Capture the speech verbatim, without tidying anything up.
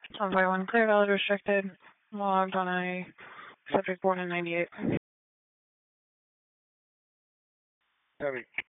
one five one clear, valid restricted, logged on a subject born in ninety-eight. Heavy.